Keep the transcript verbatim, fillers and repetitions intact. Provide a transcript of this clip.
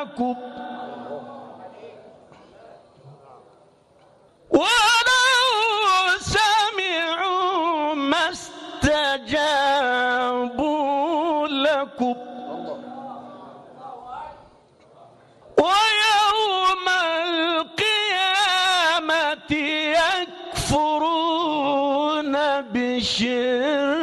لكم ولو سمعوا ما استجابوا لكم ويوم القيامة يكفرون بشرككم